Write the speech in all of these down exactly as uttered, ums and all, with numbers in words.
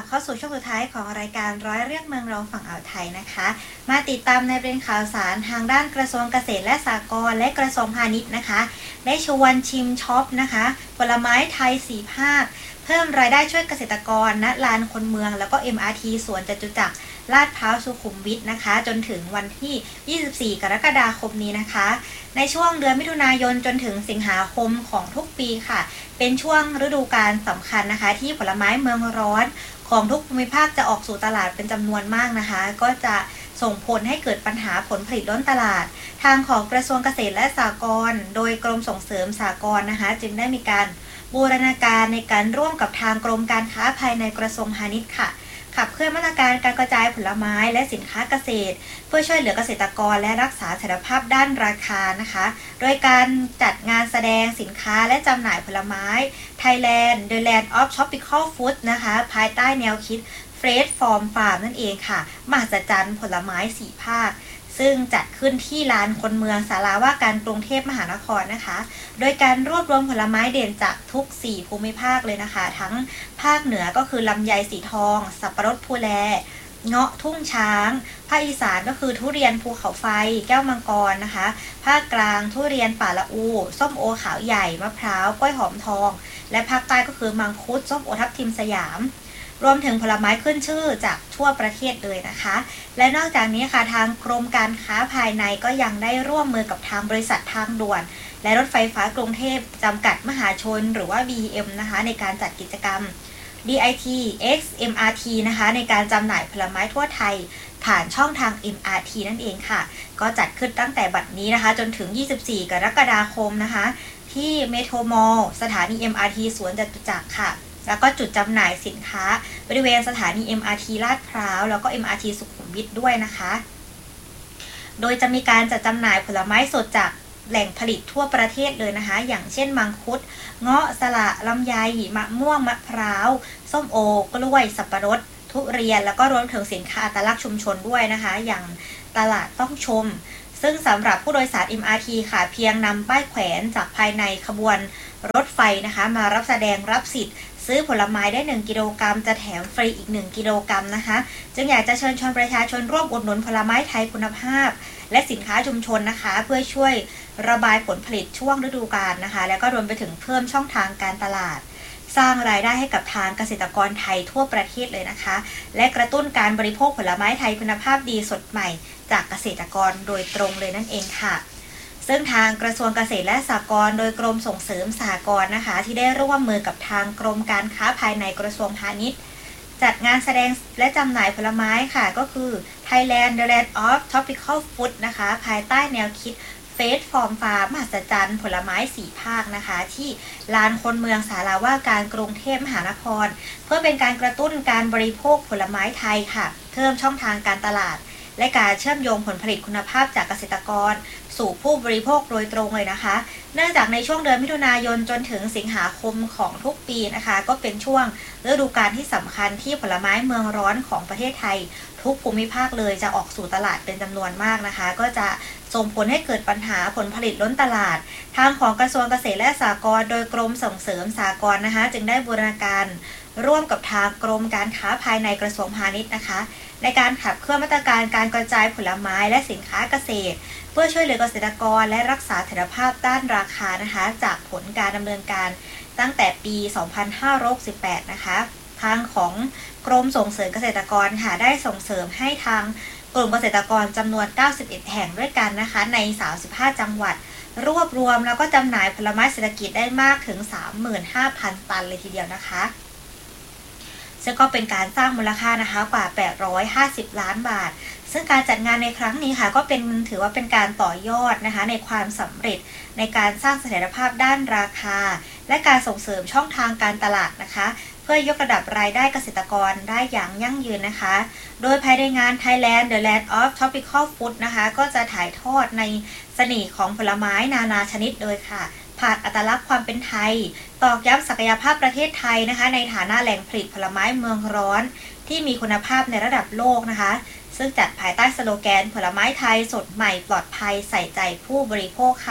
เข้าสู่ช่วงสุดท้ายของรายการร้อยเรื่องเมืองรองฝั่งอ่าวไทยนะคะมาติดตามในประเด็นข่าวสารทางด้านกระทรวงเกษตรและสหกรณ์และกระทรวงพาณิชย์นะคะได้ชวนชิมช็อปนะคะผลไม้ไทยสี่ภาคเพิ่มรายได้ช่วยเกษตรกรณลานคนเมืองแล้วก็ เอ็ม อาร์ ที สวนจตุจักรลาดพร้าวสุขุมวิทนะคะจนถึงวันที่ยี่สิบสี่กรกฎาคมนี้นะคะในช่วงเดือนมิถุนายนจนถึงสิงหาคมของทุกปีค่ะเป็นช่วงฤดูกาลสำคัญนะคะที่ผลไม้เมืองร้อนของทุกภูมิภาคจะออกสู่ตลาดเป็นจำนวนมากนะคะก็จะส่งผลให้เกิดปัญหาผลผลิตล้นตลาดทางของกระทรวงเกษตรและสหกรณ์โดยกรมส่งเสริมสหกรณ์นะคะจึงได้มีการบูรณาการในการร่วมกับทางกรมการค้าภายในกระทรวงพาณิชย์ค่ะขับเคลื่อนมาตรการการกระจายผลไม้และสินค้าเกษตรเพื่อช่วยเหลือเกษตรกรและรักษาเสถียรภาพด้านราคานะคะโดยการจัดงานแสดงสินค้าและจำหน่ายผลไม้ Thailand The Land of Tropical Fruit นะคะภายใต้แนวคิด Fresh From Farm นั่นเองค่ะมหัศจรรย์ผลไม้สี่ภาคซึ่งจัดขึ้นที่ลานคนเมืองศาลาว่าการกรุงเทพมหานครนะคะโดยการรวบรวมผลไม้เด่นจากทุกสี่ภูมิภาคเลยนะคะทั้งภาคเหนือก็คือลำไยสีทองสับปะรดภูแลเงาะทุ่งช้างภาคอีสานก็คือทุเรียนภูเขาไฟแก้วมังกรนะคะภาคกลางทุเรียนป่าละอูส้มโอขาวใหญ่มะพร้าวกล้วยหอมทองและภาคใต้ก็คือมังคุดส้มโอทับทิมสยามรวมถึงผลไม้ขึ้นชื่อจากทั่วประเทศเลยนะคะและนอกจากนี้ค่ะทางกรมการค้าภายในก็ยังได้ร่วมมือกับทางบริษัททางด่วนและรถไฟฟ้ากรุงเทพจำกัดมหาชนหรือว่า บี อี เอ็ม นะคะในการจัดกิจกรรม ดี ไอ ที X เอ็ม อาร์ ที นะคะในการจำหน่ายผลไม้ทั่วไทยผ่านช่องทาง เอ็ม อาร์ ที นั่นเองค่ะก็จัดขึ้นตั้งแต่บัดนี้นะคะจนถึงยี่สิบสี่กรกฎาคมนะคะที่เมโทรมอลล์สถานี เอ็ม อาร์ ที สวนจตุจักรค่ะแล้วก็จุดจำหน่ายสินค้าบริเวณสถานี เอ็ม อาร์ ที ลาดพร้าวแล้วก็ เอ็ม อาร์ ที สุขุมวิทด้วยนะคะโดยจะมีการจัดจำหน่ายผลไม้สดจากแหล่งผลิตทั่วประเทศเลยนะคะอย่างเช่นมังคุดเงาะสละลำไยมะม่วงมะพร้าวส้มโอกล้วยสับปะรดทุเรียนแล้วก็รวมถึงสินค้าอัตลักษณ์ชุมชนด้วยนะคะอย่างตลาดต้องชมซึ่งสำหรับผู้โดยสาร เอ็ม อาร์ ที ค่ะเพียงนำป้ายแขวนจากภายในขบวนรถไฟนะคะมารับแสดงรับสิทธิ์ซื้อผลไม้ได้หนึ่งกิโลกรัมจะแถมฟรีอีกหนึ่งกิโลกรัมนะคะจึงอยากจะเชิญชวนประชาชนร่วมอุดหนุนผลไม้ไทยคุณภาพและสินค้าชุมชนนะคะเพื่อช่วยระบายผลผลิตช่วงฤดูกาลนะคะแล้วก็รวมไปถึงเพิ่มช่องทางการตลาดสร้างรายได้ให้กับทางเกษตรกรไทยทั่วประเทศเลยนะคะและกระตุ้นการบริโภคผลไม้ไทยคุณภาพดีสดใหม่จากเกษตรกรโดยตรงเลยนั่นเองค่ะซึ่งทางกระทรวงเกษตรและสหกรณ์โดยกรมส่งเสริมสหกรณ์นะคะที่ได้ร่วมมือกับทางกรมการค้าภายในกระทรวงพาณิชย์จัดงานแสดงและจำหน่ายผลไม้ค่ะก็คือ Thailand The Land of Tropical Fruit นะคะภายใต้แนวคิด Fresh From Farm มหัศจรรย์ผลไม้สี่ภาคนะคะที่ลานคนเมืองศาลาว่าการกรุงเทพมหานครเพื่อเป็นการกระตุ้นการบริโภคผลไม้ไทยค่ะเพิ่มช่องทางการตลาดและการเชื่อมโยงผลผลิตคุณภาพจากเกษตรกรสู่ผู้บริโภคโดยตรงเลยนะคะเนื่องจากในช่วงเดือนมิถุนายนจนถึงสิงหาคมของทุกปีนะคะก็เป็นช่วงฤดูกาลที่สำคัญที่ผลไม้เมืองร้อนของประเทศไทยทุกภูมิภาคเลยจะออกสู่ตลาดเป็นจำนวนมากนะคะก็จะส่งผลให้เกิดปัญหาผลผลิตล้นตลาดทางของกระทรวงเกษตรและสหกรณ์โดยกรมส่งเสริมสหกรณ์นะคะจึงได้บูรณาการร่วมกับทางกรมการค้าภายในกระทรวงพาณิชย์นะคะในการขับเคลื่อนมาตรการการกระจายผลไม้และสินค้าเกษตรเพื่อช่วยเหลือเกษตรกรและรักษาเสถียรภาพด้านราคานะคะจากผลการดำเนินการตั้งแต่ปี สองพันห้าร้อยหกสิบแปด นะคะทางของกรมส่งเสริมเกษตรกรค่ะได้ส่งเสริมให้ทางกลุ่มเกษตรกรจำนวนเก้าสิบเอ็ดแห่งด้วยกันนะคะในสามสิบห้าจังหวัดรวบรวมแล้วก็จำหน่ายผลไม้เศรษฐกิจได้มากถึง สามหมื่นห้าพัน ตันเลยทีเดียวนะคะซึ่งก็เป็นการสร้างมูลค่านะคะกว่าแปดร้อยห้าสิบล้านบาทซึ่งการจัดงานในครั้งนี้ค่ะก็เป็นถือว่าเป็นการต่อยอดนะคะในความสำเร็จในการสร้างเสถียรภาพด้านราคาและการส่งเสริมช่องทางการตลาดนะคะเพื่อยกระดับรายได้เกษตรกรได้อย่างยั่งยืนนะคะโดยภายในงาน Thailand The Land of Tropical Fruit นะคะก็จะถ่ายทอดในเสน่ห์ของผลไม้นานาชนิดเลยค่ะผ่านอัตลักษณ์ความเป็นไทยตอกย้ำศักยภาพประเทศไทยนะคะในฐานะแหล่งผลิตผลไม้เมืองร้อนที่มีคุณภาพในระดับโลกนะคะซึ่งจัดภายใต้สโลแกนผลไม้ไทยสดใหม่ปลอดภัยใส่ใจผู้บริโภคค่ะ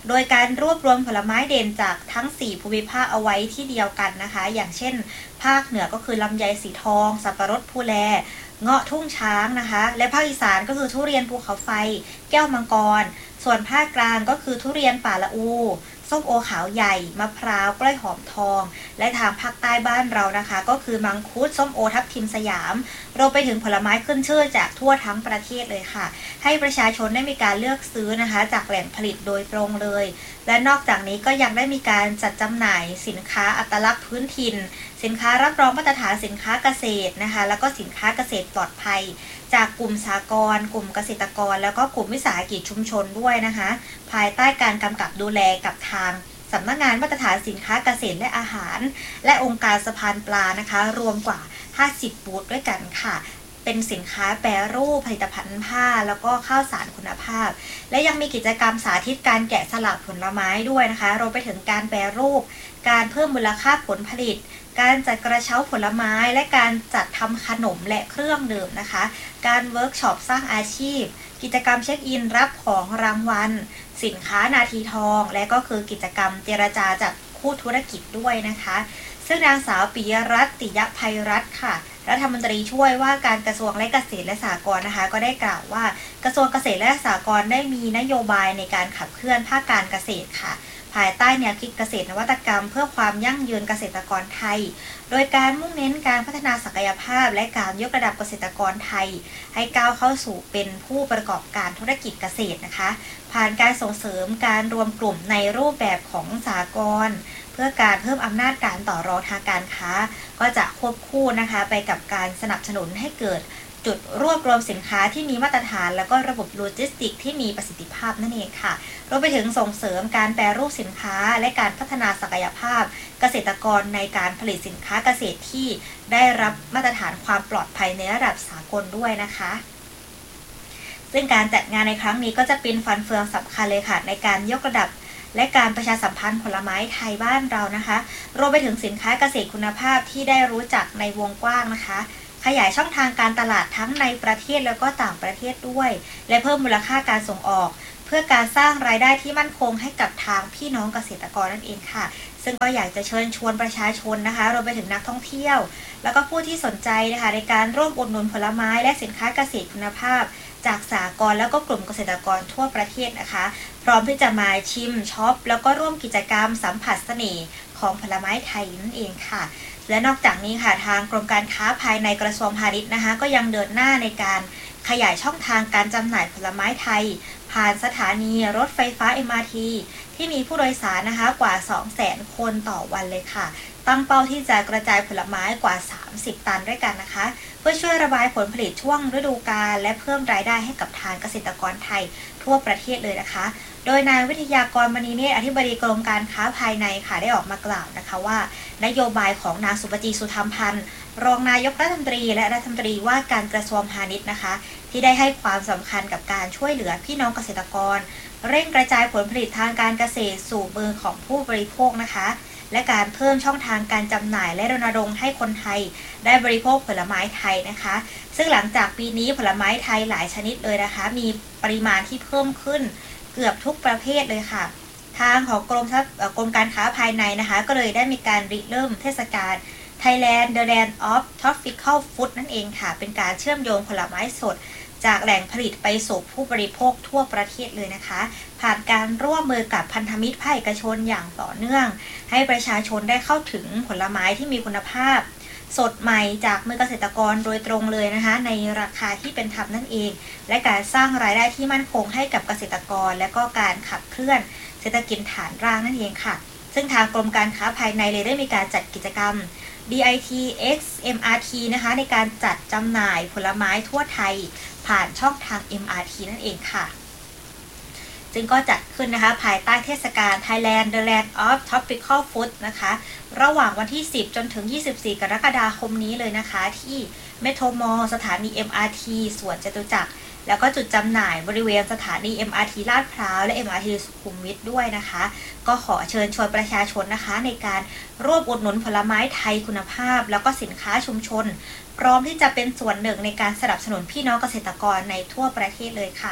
โดยการรวบรวมผลไม้เด่นจากทั้งสี่ภูมิภาคเอาไว้ที่เดียวกันนะคะอย่างเช่นภาคเหนือก็คือลำไยสีทองสับปะรดภูแลเงาะทุ่งช้างนะคะและภาคอีสานก็คือทุเรียนภูเขาไฟแก้วมังกรส่วนภาคกลางก็คือทุเรียนป่าละอูส้มโอขาวใหญ่มะพร้าวกล้วยหอมทองและทางภาคใต้บ้านเรานะคะก็คือมังคุดส้มโอทับทิมสยามรวมไปถึงผลไม้ขึ้นชื่อจากทั่วทั้งประเทศเลยค่ะให้ประชาชนได้มีการเลือกซื้อนะคะจากแหล่งผลิตโดยตรงเลยและนอกจากนี้ก็ยังได้มีการจัดจำหน่ายสินค้าอัตลักษณ์พื้นถิ่นสินค้ารับรองมาตรฐานสินค้าเกษตรนะคะแล้วก็สินค้าเกษตรปลอดภัยจากกลุ่มสหกรณ์กลุ่มเกษตรกรแล้วก็กลุ่มวิสาหกิจชุมชนด้วยนะคะภายใต้การกำกับดูแลกับทางสำนักงานมาตรฐานสินค้าเกษตรและอาหารและองค์การสะพานปลานะคะรวมกว่าห้าสิบบูธด้วยกันค่ะเป็นสินค้าแปรรูปผลิตภัณฑ์ผ้าแล้วก็ข้าวสารคุณภาพและยังมีกิจกรรมสาธิตการแกะสลักผลไม้ด้วยนะคะรวมไปถึงการแปรรูปการเพิ่มมูลค่าผลผลิตการจัดกระเช้าผลไม้และการจัดทำขนมและเครื่องดื่มนะคะการเวิร์กช็อปสร้างอาชีพกิจกรรมเช็คอินรับของรางวัลสินค้านาทีทองและก็คือกิจกรรมเจรจาจากคู่ธุรกิจด้วยนะคะซึ่งนางสาวปิยรัตน์ติยภัยรัตน์ค่ะรัฐมนตรีช่วยว่าการกระทรวงและเกษตรและสหกรณ์นะคะก็ได้กล่าวว่ากระทรวงเกษตรและสหกรณ์ได้มีนโยบายในการขับเคลื่อนภาคการเกษตรค่ะภายใต้แนวคิดเกษตรนวัตกรรมเพื่อความยั่งยืนเกษตรกรไทยโดยการมุ่งเน้นการพัฒนาศักยภาพและการยกระดับเกษตรกรไทยให้ก้าวเข้าสู่เป็นผู้ประกอบการธุรกิจเกษตรนะคะผ่านการส่งเสริมการรวมกลุ่มในรูปแบบของสหกรณ์เพื่อการเพิ่มอำนาจการต่อรองทางการค้าก็จะควบคู่นะคะไปกับการสนับสนุนให้เกิดจุดรวบรวมสินค้าที่มีมาตรฐานแล้วก็ระบบโลจิสติกที่มีประสิทธิภาพนั่นเองค่ะรวมไปถึงส่งเสริมการแปรรูปสินค้าและการพัฒนาศักยภาพเกษตรกรในการผลิตสินค้าเกษตรที่ได้รับมาตรฐานความปลอดภัยในระดับสากลด้วยนะคะซึ่งการจัดงานในครั้งนี้ก็จะเป็นฟันเฟืองสำคัญเลยค่ะในการยกระดับและการประชาสัมพันธ์ผลไม้ไทยบ้านเรานะคะรวมไปถึงสินค้าเกษตรคุณภาพที่ได้รู้จักในวงกว้างนะคะขยายช่องทางการตลาดทั้งในประเทศแล้วก็ต่างประเทศด้วยและเพิ่มมูลค่าการส่งออกเพื่อการสร้างรายได้ที่มั่นคงให้กับทางพี่น้องเกษตรกรนั่นเองค่ะซึ่งก็อยากจะเชิญชวนประชาชนนะคะรวมไปถึงนักท่องเที่ยวแล้วก็ผู้ที่สนใจนะคะในการร่วมอุดหนุนผลไม้และสินค้าเกษตรคุณภาพจากสหกรณ์แล้วก็กลุ่มเกษตรกรทั่วประเทศนะคะพร้อมที่จะมาชิมช็อปแล้วก็ร่วมกิจกรรมสัมผัสเสน่ห์ของผลไม้ไทยนั่นเองค่ะและนอกจากนี้ค่ะทางกรมการค้าภายในกระทรวงพาณิชย์นะคะก็ยังเดินหน้าในการขยายช่องทางการจำหน่ายผลไม้ไทยผ่านสถานีรถไฟฟ้า เอ็ม อาร์ ที ที่มีผู้โดยสารนะคะกว่า สองแสน คนต่อวันเลยค่ะตั้งเป้าที่จะกระจายผลไม้กว่าสามสิบตันด้วยกันนะคะเพื่อช่วยระบายผลผลิตช่วงฤดูกาลและเพิ่มรายได้ให้กับทางเกษตรกรไทยทั่วประเทศเลยนะคะโดยนายวิทยากรมณีเนตรอธิบดีกรมการค้าภายในค่ะได้ออกมากล่าวนะคะว่านโยบายของนางสุปจีสุธรรมพันธ์รองนายกรัฐมนตรีและรัฐมนตรีว่าการกระทรวงพาณิชย์นะคะที่ได้ให้ความสำคัญกับการช่วยเหลือพี่น้องเกษตรกรเร่งกระจายผลผลิตทางการเกษตรสู่มือของผู้บริโภคนะคะและการเพิ่มช่องทางการจำหน่ายและรณรงค์ให้คนไทยได้บริโภคผลไม้ไทยนะคะซึ่งหลังจากปีนี้ผลไม้ไทยหลายชนิดเลยนะคะมีปริมาณที่เพิ่มขึ้นเกือบทุกประเภทเลยค่ะทางของกรมกรมการค้าภายในนะคะก็เลยได้มีการริเริ่มเทศกาล Thailand The Land of Tropical Fruit นั่นเองค่ะเป็นการเชื่อมโยงผลไม้สดจากแหล่งผลิตไปสู่ผู้บริโภคทั่วประเทศเลยนะคะผ่านการร่วมมือกับพันธมิตรภาคเอกชนอย่างต่อเนื่องให้ประชาชนได้เข้าถึงผลไม้ที่มีคุณภาพสดใหม่จากมือเกษตรกรโดยตรงเลยนะคะในราคาที่เป็นธรรมนั่นเองและการสร้างรายได้ที่มั่นคงให้กับเกษตรกรและก็การขับเคลื่อนเศรษฐกิจฐานรากนั่นเองค่ะซึ่งทางกรมการค้าภายในเลยได้มีการจัดกิจกรรม ดี ไอ ที เอ็กซ์ เอ็ม อาร์ ที นะคะในการจัดจำหน่ายผลไม้ทั่วไทยผ่านช่องทาง เอ็ม อาร์ ที นั่นเองค่ะซึ่งก็จัดขึ้นนะคะภายใต้เทศกาล Thailand The Land of Tropical Fruit นะคะระหว่างวันที่สิบจนถึงยี่สิบสี่กรกฎาคมนี้เลยนะคะที่เมโทรมอลล์สถานี เอ็ม อาร์ ที สวนจตุจักรแล้วก็จุดจำหน่ายบริเวณสถานี เอ็ม อาร์ ที ลาดพร้าวและ เอ็ม อาร์ ที สุขุมวิทด้วยนะคะก็ขอเชิญชวนประชาชนนะคะในการร่วมอุดหนุนผลไม้ไทยคุณภาพแล้วก็สินค้าชุมชนพร้อมที่จะเป็นส่วนหนึ่งในการสนับสนุนพี่น้องเกษตรกรในทั่วประเทศเลยค่ะ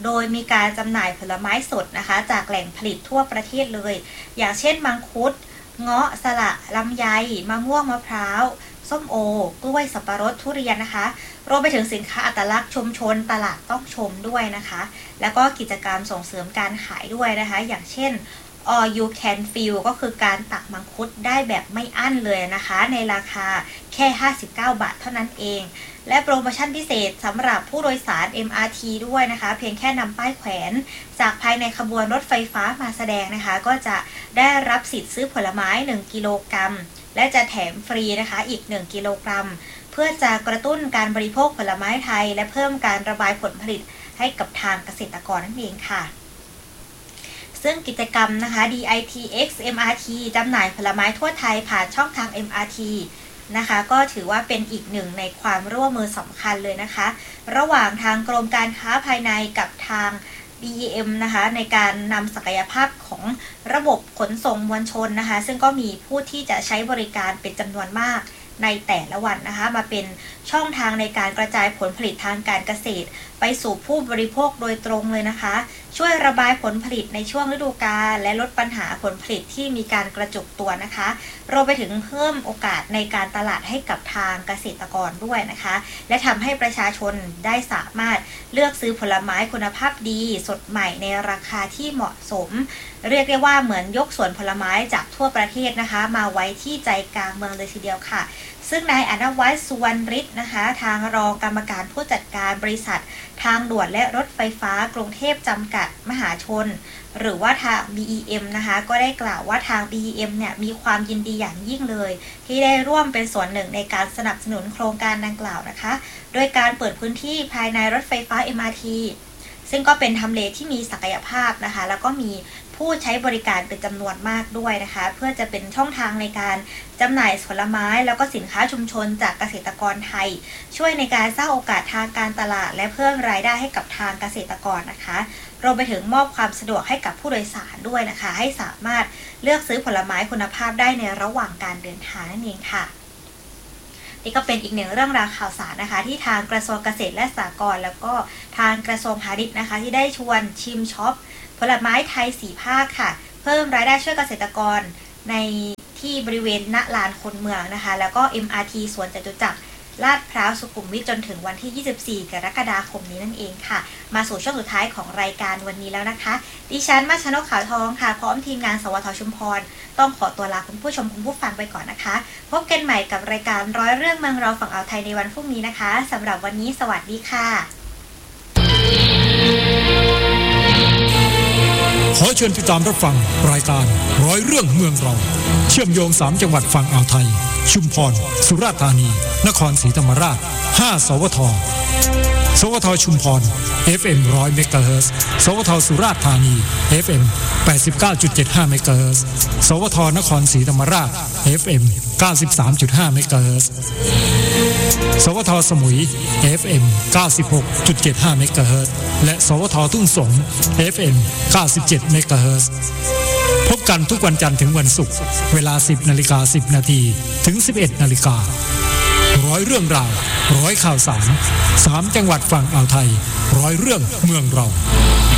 โดยมีการจำหน่ายผลไม้สดนะคะจากแหล่งผลิตทั่วประเทศเลยอย่างเช่นมังคุดเงาะสละลำไยมะม่วงมะพร้าวส้มโอกล้วยสับปะรดทุเรียนนะคะรวมไปถึงสินค้าอัตลักษณ์ชุมชนตลาดต้องชมด้วยนะคะแล้วก็กิจกรรมส่งเสริมการขายด้วยนะคะอย่างเช่น all you can feel ก็คือการตักมังคุดได้แบบไม่อั้นเลยนะคะในราคาแค่ห้าสิบเก้าบาทเท่านั้นเองและโปรโมชั่นพิเศษสำหรับผู้โดยสาร เอ็ม อาร์ ที ด้วยนะคะเพียงแค่นำป้ายแขวนจากภายในขบวนรถไฟฟ้ามาแสดงนะคะก็จะได้รับสิทธิ์ซื้อผลไม้หนึ่งกิโลกรัมและจะแถมฟรีนะคะอีกหนึ่งกิโลกรัมเพื่อจะกระตุ้นการบริโภคผลไม้ไทยและเพิ่มการระบายผลผลิตให้กับทางเกษตรกรนั่นเองค่ะซึ่งกิจกรรมนะคะ ดี ไอ ที เอ็กซ์ เอ็ม อาร์ ที จำหน่ายผลไม้ทั่วไทยผ่านช่องทาง เอ็ม อาร์ ที นะคะก็ถือว่าเป็นอีกหนึ่งในความร่วมมือสำคัญเลยนะคะระหว่างทางกรมการค้าภายในกับทาง บี อี เอ็ม นะคะในการนำศักยภาพของระบบขนส่งมวลชนนะคะซึ่งก็มีผู้ที่จะใช้บริการเป็นจำนวนมากในแต่ละวันนะคะมาเป็นช่องทางในการกระจายผลผลิตทางการเกษตรไปสู่ผู้บริโภคโดยตรงเลยนะคะช่วยระบายผลผลิตในช่วงฤดูกาลและลดปัญหาผลผลิตที่มีการกระจุกตัวนะคะรวมไปถึงเพิ่มโอกาสในการตลาดให้กับทางเกษตรกรด้วยนะคะและทำให้ประชาชนได้สามารถเลือกซื้อผลไม้คุณภาพดีสดใหม่ในราคาที่เหมาะสมเรียกได้ว่าเหมือนยกสวนผลไม้จากทั่วประเทศนะคะมาไว้ที่ใจกลางเมืองเลยทีเดียวค่ะซึ่งนายอนุวัฒน์สุวรรณฤทธิ์นะคะทางรองกรรมการผู้จัดการบริษัททางด่วนและรถไฟฟ้ากรุงเทพจำกัดมหาชนหรือว่าทาง บี อี เอ็ม นะคะก็ได้กล่าวว่าทาง บี อี เอ็ม เนี่ยมีความยินดีอย่างยิ่งเลยที่ได้ร่วมเป็นส่วนหนึ่งในการสนับสนุนโครงการดังกล่าวนะคะโดยการเปิดพื้นที่ภายในรถไฟฟ้า เอ็ม อาร์ ที ซึ่งก็เป็นทำเลที่มีศักยภาพนะคะแล้วก็มีผู้ใช้บริการเป็นจำนวนมากด้วยนะคะเพื่อจะเป็นช่องทางในการจำหน่ายผลไม้แล้วก็สินค้าชุมชนจากเกษตรกรไทยช่วยในการสร้างโอกาสทางการตลาดและเพิ่มรายได้ให้กับทางเกษตรกรนะคะรวมไปถึงมอบความสะดวกให้กับผู้โดยสารด้วยนะคะให้สามารถเลือกซื้อผลไม้คุณภาพได้ในระหว่างการเดินทางนั่นเองค่ะนี่ก็เป็นอีกหนึ่งเรื่องราวข่าวสารนะคะที่ทางกระทรวงเกษตรและสหกรณ์แล้วก็ทางกระทรวงพาณิชย์นะคะที่ได้ชวนชิมช็อปผลไม้ไทยสี่ภาคค่ะเพิ่มรายได้ช่วยเกษตรกรในที่บริเวณณลานคนเมืองนะคะแล้วก็ เอ็ม อาร์ ที สวนจตุจักรลาดพร้าวสุขุมวิทจนถึงวันที่ยี่สิบสี่กรกฎาคมนี้นั่นเองค่ะมาสู่ช่วงสุดท้ายของรายการวันนี้แล้วนะคะดิฉันมาชนกขาวทองค่ะพร้อมทีมงานสวทชุมพรต้องขอตัวลาคุณผู้ชมคุณผู้ฟังไปก่อนนะคะพบกันใหม่กับรายการร้อยเรื่องเมืองเราฝั่งอ่าวไทยในวันพรุ่งนี้นะคะสำหรับวันนี้สวัสดีค่ะขอเชิญติดตามรับฟังรายการร้อยเรื่องเมืองเราเชื่อมโยงสามจังหวัดฝั่งอ่าวไทยชุมพรสุราษฎร์ธานีนครศรีธรรมราชห้าสวทสวทชุมพร เอฟ เอ็ม หนึ่งร้อย เมกะเฮิรตซ์สวทสุราษฎร์ธานี เอฟ เอ็ม แปดสิบเก้าจุดเจ็ดห้า เมกะเฮิรตซ์สวทนครศรีธรรมราช เอฟ เอ็ม เก้าสิบสามจุดห้า เมกะเฮิรตซ์สวทสมุย เอฟ เอ็ม เก้าสิบหกจุดเจ็ดห้า เมกะเฮิรตซ์และสวททุ่งสง เอฟ เอ็ม เก้าสิบเจ็ด เมกะเฮิรตซ์พบกันทุกวันจันทร์ถึงวันศุกร์เวลา สิบนาฬิกาสิบนาทีถึง สิบเอ็ดนาฬิการ้อยเรื่องราวร้อยข่าวสารสามจังหวัดฝั่งอ่าวไทยร้อยเรื่องเมืองเรา